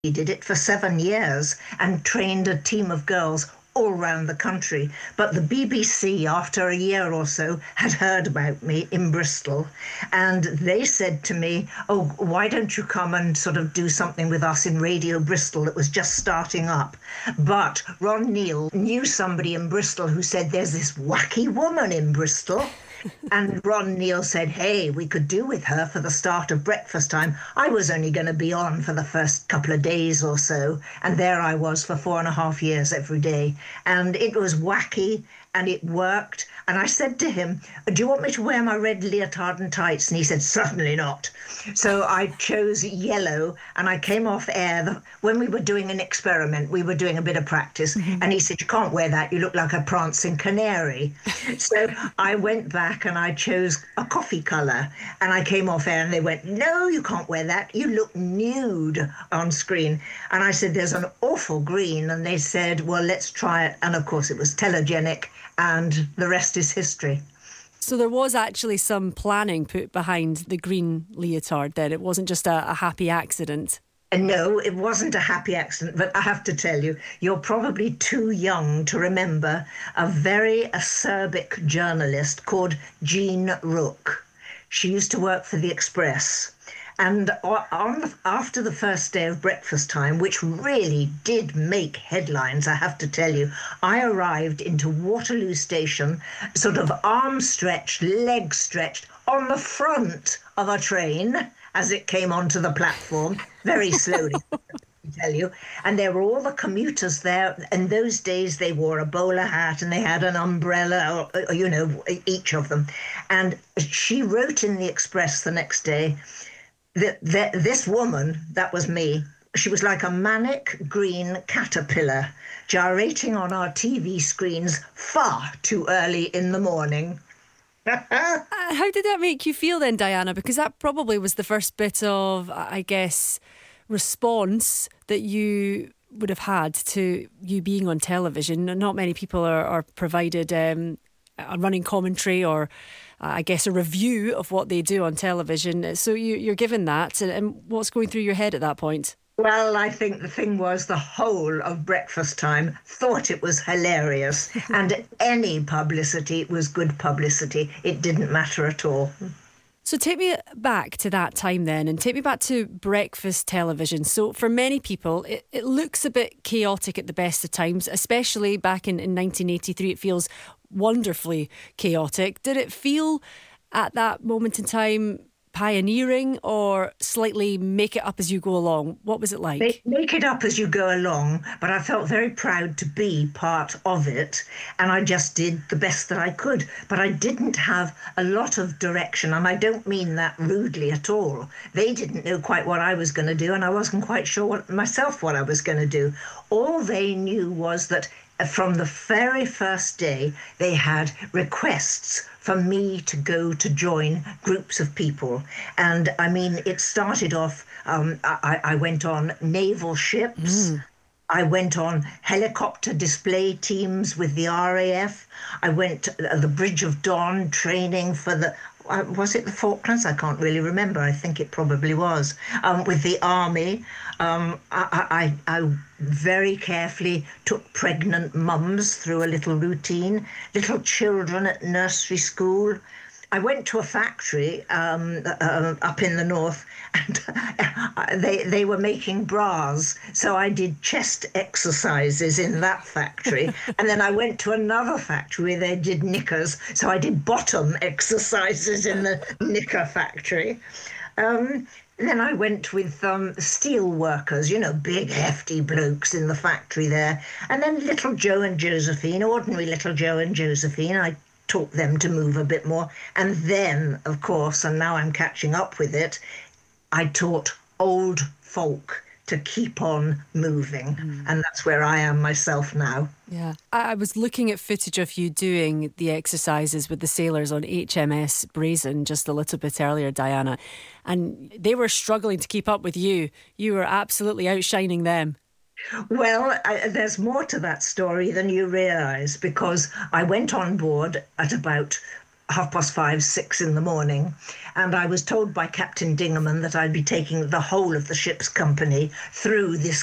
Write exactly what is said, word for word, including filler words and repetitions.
He did it for seven years and trained a team of girls all round the country. But the B B C, after a year or so, had heard about me in Bristol, and they said to me, "Oh, why don't you come and sort of do something with us in Radio Bristol?" It was just starting up. But Ron Neil knew somebody in Bristol who said, "There's this wacky woman in Bristol." And Ron Neil said, "Hey, we could do with her for the start of breakfast time." I was only going to be on for the first couple of days or so. And there I was for four and a half years every day. And it was wacky and it worked. And I said to him, "Do you want me to wear my red leotard and tights?" And he said, "Certainly not." So I chose yellow and I came off air. The, when we were doing an experiment, we were doing a bit of practice. Mm-hmm. And he said, "You can't wear that. You look like a prancing canary." So I went back and I chose a coffee colour. And I came off air and they went, "No, you can't wear that. You look nude on screen." And I said, "There's an awful green." And they said, "Well, let's try it." And of course, it was telegenic. And the rest is history. So there was actually some planning put behind the green leotard then. It wasn't just a, a happy accident. And no, it wasn't a happy accident, but I have to tell you, you're probably too young to remember a very acerbic journalist called Jean Rook. She used to work for the Express. And on the, after the first day of breakfast time, which really did make headlines, I have to tell you, I arrived into Waterloo Station, sort of arms stretched, legs stretched, on the front of a train as it came onto the platform, very slowly. Tell you, and there were all the commuters there. In those days, they wore a bowler hat and they had an umbrella, or, you know, each of them. And she wrote in the Express the next day that, that this woman, that was me, she was like a manic green caterpillar gyrating on our T V screens far too early in the morning. Uh, how did that make you feel then, Diana? Because that probably was the first bit of, I guess, response that you would have had to you being on television. Not many people are, are provided um, a running commentary or, uh, I guess, a review of what they do on television. So you, you're given that. And what's going through your head at that point? Well, I think the thing was the whole of breakfast time thought it was hilarious, and any publicity was good publicity. It didn't matter at all. So take me back to that time then, and take me back to breakfast television. So for many people, it, it looks a bit chaotic at the best of times, especially back in, in nineteen eighty-three. It feels wonderfully chaotic. Did it feel at that moment in time pioneering or slightly make it up as you go along? What was it like? Make, make it up as you go along, but I felt very proud to be part of it, and I just did the best that I could. But I didn't have a lot of direction, and I don't mean that rudely at all. They didn't know quite what I was going to do, and I wasn't quite sure what, myself what I was going to do. All they knew was that from the very first day, they had requests for me to go to join groups of people. And I mean, it started off, um, I, I went on naval ships. Mm. I went on helicopter display teams with the R A F. I went to the Bridge of Dawn training for the, uh, was it the Falklands? I can't really remember. I think it probably was. Um, with the Army. Um, I, I, I very carefully took pregnant mums through a little routine, little children at nursery school. I went to a factory um, uh, up in the north, and they they were making bras. So I did chest exercises in that factory. And then I went to another factory where they did knickers. So I did bottom exercises in the knicker factory. Um, Then I went with um, steel workers, you know, big, hefty blokes in the factory there. And then little Joe and Josephine, ordinary little Joe and Josephine, I taught them to move a bit more. And then, of course, and now I'm catching up with it, I taught old folk to keep on moving. Mm. And that's where I am myself now. Yeah. I was looking at footage of you doing the exercises with the sailors on H M S Brazen just a little bit earlier, Diana. And they were struggling to keep up with you. You were absolutely outshining them. Well, I, there's more to that story than you realise, because I went on board at about half past five, six in the morning. And I was told by Captain Dingaman that I'd be taking the whole of the ship's company through this